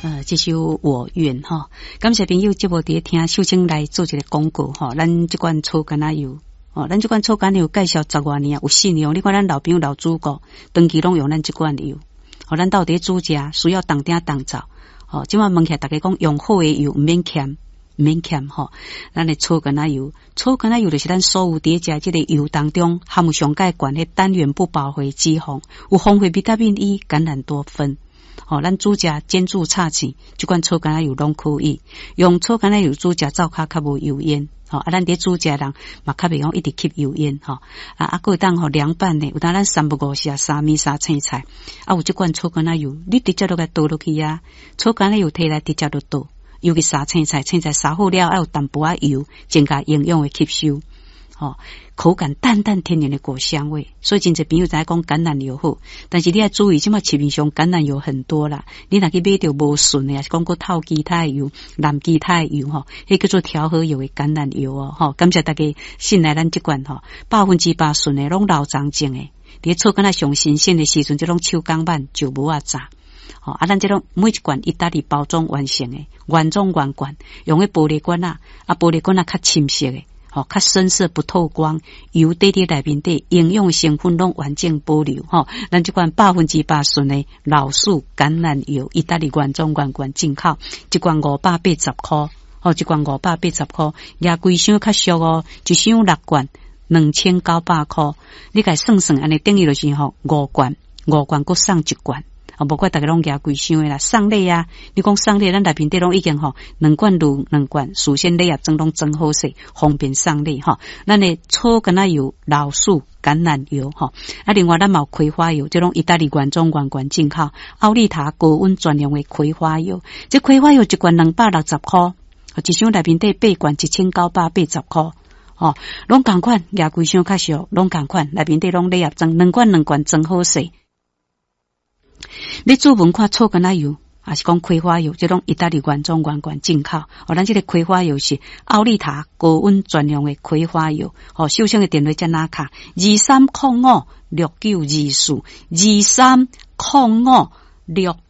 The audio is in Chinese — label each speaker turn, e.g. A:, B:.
A: 这首我愿哈，感谢朋友节目伫听秀清来做一个广告哈，咱这款草甘仔油咱这款草甘油介绍10多年有信用，你看咱老朋友老主顾长期拢用咱这款油，咱到底煮食需要当鼎当灶，即摆问起来大家讲用好的油唔免欠。咱的草甘仔油就是咱所有伫食这个油当中含有上介悬的单元不饱和脂肪，有丰富维他命 E、橄榄多酚。咱煮食煎煮炒糋，这款草甘仔油拢可以用草甘仔油煮食，灶骹较无油烟。咱伫煮食人嘛较袂讲一直吸油烟还有当凉拌的，有当咱3不5时三味三青菜，有这款草甘仔油，你直接都甲倒落去草甘仔油摕来直接就倒。尤其沙青菜杀好了，还有淡薄仔油，增加营养的吸收。口感淡淡天然的果香味，所以真侪朋友在讲橄榄油好，但是你要注意，即马市面上橄榄油很多啦，你若去买到无顺的，也是讲过透基态油、蓝基态油迄叫做调和油的橄榄油感谢大家信赖咱这款100%顺的，拢老长种的，伫草甘仔上新鲜的时阵，这种手工版就无啊炸。咱这种每一罐意大利包装完成的，原装原罐，用的玻璃罐玻璃罐较深色的，较深色不透光，油底底内面底营养成分拢完整保留咱这罐100%顺的老树橄榄油，意大利原装原罐进口，一罐580块，一罐580块，价贵箱较俗一箱6罐2900块，你甲算算，安尼等于就是5罐搁送1罐。无怪大家拢加贵箱的啦，送礼你讲送礼，咱内面底拢已经2罐卤2罐，事先礼盒装拢装好势，方便送礼咱的草甘仔油、老树橄榄油另外咱嘛有葵花油，这种意大利原装原罐进口，奥利塔高温专用的葵花油，这葵花油一罐260块，一箱内面底8罐1980块。拢同款，加贵箱较俗，拢同款，内面底拢礼盒装2罐装好势。要做文看草甘仔油，还是讲葵花油，这种意大利原装原罐进口。咱这个葵花油是奥利塔高温专用的葵花油。秀清的电话在哪卡？23056924，23056924。